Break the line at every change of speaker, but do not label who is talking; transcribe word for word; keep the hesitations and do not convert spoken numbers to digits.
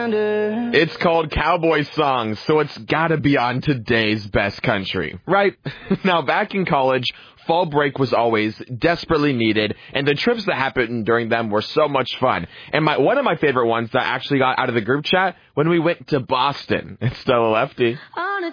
wonder. It's called Cowboy Songs, so it's gotta be on today's best country, right? Now, back in college, fall break was always desperately needed, and the trips that happened during them were so much fun. And my one of my favorite ones that I actually got out of the group chat when we went to Boston. It's Stella Lefty.